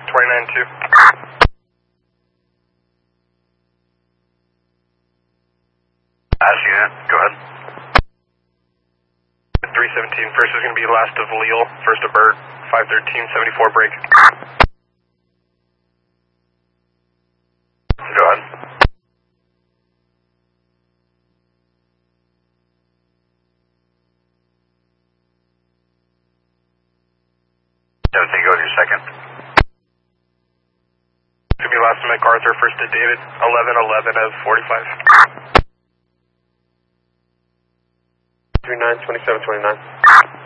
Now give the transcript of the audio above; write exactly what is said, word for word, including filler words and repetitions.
twenty-nine two. Last unit, go ahead. three seventeen, first is going to be last of Leal, first of Bird, five thirteen seventy-four break. Go ahead. seventeen, go to your second. It's going to be last of MacArthur, first to David, eleven eleven of forty-five. three nine, twenty-seven, twenty-nine.